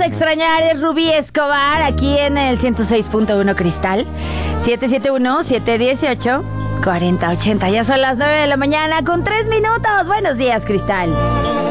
extrañar es Rubí Escobar, aquí en el 106.1 Cristal. 771-718-4080. Ya son las 9 de la mañana con 3 minutos. Buenos días, Cristal.